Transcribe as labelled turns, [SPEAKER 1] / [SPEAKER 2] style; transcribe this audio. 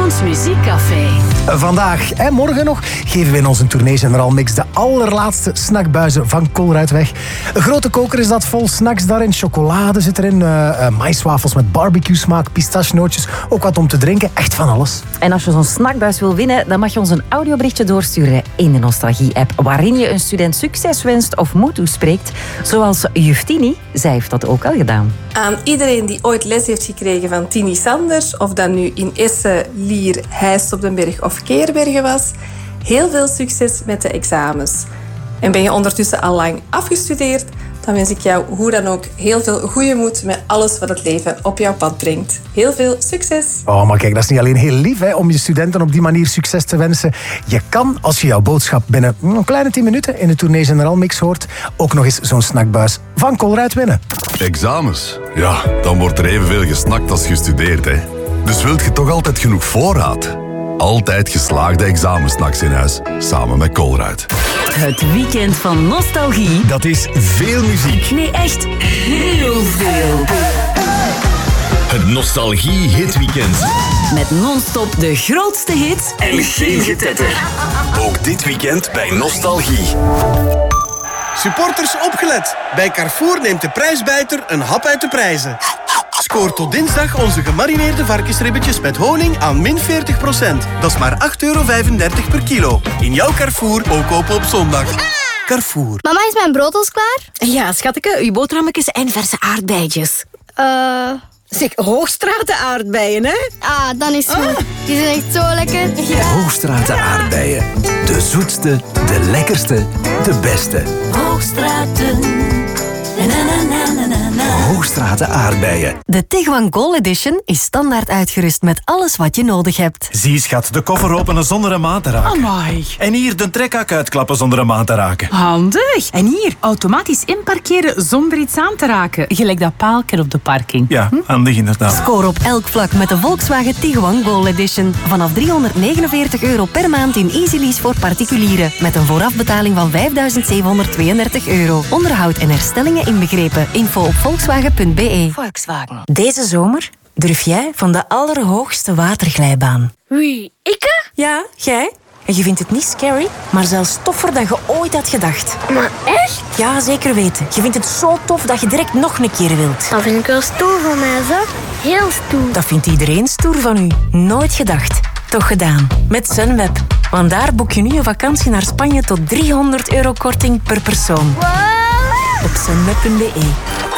[SPEAKER 1] Vlaams Muziekcafé.
[SPEAKER 2] Vandaag en morgen nog geven we in onze Tournee General Mix de allerlaatste snackbuizen van Colruyt weg. Een grote koker is dat vol snacks daarin. Chocolade zit erin, maïswafels met barbecue smaak, pistachenootjes, ook wat om te drinken, echt van alles.
[SPEAKER 3] En als je zo'n snackbuis wil winnen, dan mag je ons een audioberichtje doorsturen in de Nostalgie-app, waarin je een student succes wenst of moed toespreekt, zoals Juftini. Zij heeft dat ook al gedaan.
[SPEAKER 4] Aan iedereen die ooit les heeft gekregen van Tini Sanders, of dat nu in Essen, Lier, Heist op den Berg of Keerbergen was, heel veel succes met de examens. En ben je ondertussen al lang afgestudeerd, dan wens ik jou hoe dan ook heel veel goede moed met alles wat het leven op jouw pad brengt. Heel veel succes!
[SPEAKER 2] Oh, maar kijk, dat is niet alleen heel lief om je studenten op die manier succes te wensen. Je kan, als je jouw boodschap binnen een kleine 10 minuten in de Tournee General Mix hoort, ook nog eens zo'n snackbuis van Colruyt winnen.
[SPEAKER 5] Examens? Ja, dan wordt er evenveel gesnakt als gestudeerd, hè. Dus wilt je toch altijd genoeg voorraad? Altijd geslaagde examensnacks in huis, samen met Colruyt.
[SPEAKER 1] Het weekend van nostalgie.
[SPEAKER 6] Dat is veel muziek.
[SPEAKER 1] Nee, echt heel veel.
[SPEAKER 6] Het Nostalgie Hitweekend.
[SPEAKER 1] Met non-stop de grootste hits en geen getetter.
[SPEAKER 6] Ook dit weekend bij Nostalgie.
[SPEAKER 7] Supporters opgelet. Bij Carrefour neemt de prijsbijter een hap uit de prijzen. Scoor tot dinsdag onze gemarineerde varkensribbetjes met honing aan min 40%. Dat is maar €8,35 per kilo. In jouw Carrefour ook open op zondag. Carrefour.
[SPEAKER 8] Mama, is mijn brood al klaar?
[SPEAKER 9] Ja, schatje, uw boterhammetjes en verse aardbeidjes. Zeg, Hoogstraten aardbeien, hè?
[SPEAKER 8] Ah, dan is het goed. Die zijn echt zo lekker. Ja.
[SPEAKER 6] Hoogstraten aardbeien. De zoetste, de lekkerste, de beste.
[SPEAKER 1] Hoogstraten.
[SPEAKER 6] Hoogstraten aardbeien.
[SPEAKER 10] De Tiguan Gold Edition is standaard uitgerust met alles wat je nodig hebt.
[SPEAKER 11] Zie, schat, de koffer openen zonder een maat te raken.
[SPEAKER 12] Amai.
[SPEAKER 11] En hier de trekhak uitklappen zonder een maat te raken.
[SPEAKER 12] Handig. En hier, automatisch inparkeren zonder iets aan te raken. Gelijk dat paaltje op de parking.
[SPEAKER 11] Ja, handig inderdaad.
[SPEAKER 10] Score op elk vlak met de Volkswagen Tiguan Gold Edition. Vanaf €349 per maand in Easy Lease voor particulieren. Met een voorafbetaling van €5.732. Onderhoud en herstellingen inbegrepen. Info op volkswagen.be.
[SPEAKER 1] Volkswagen.
[SPEAKER 10] Deze zomer durf jij van de allerhoogste waterglijbaan.
[SPEAKER 8] Wie? Ikke?
[SPEAKER 10] Ja, jij. En je vindt het niet scary, maar zelfs toffer dan je ooit had gedacht.
[SPEAKER 8] Maar echt?
[SPEAKER 10] Ja, zeker weten. Je vindt het zo tof dat je direct nog een keer wilt.
[SPEAKER 8] Dat vind ik wel stoer van mij, zo. Heel stoer.
[SPEAKER 10] Dat vindt iedereen stoer van u. Nooit gedacht. Toch gedaan. Met Sunweb. Want daar boek je nu een vakantie naar Spanje tot €300 korting per persoon.
[SPEAKER 8] Wow.
[SPEAKER 10] Op sunweb.be.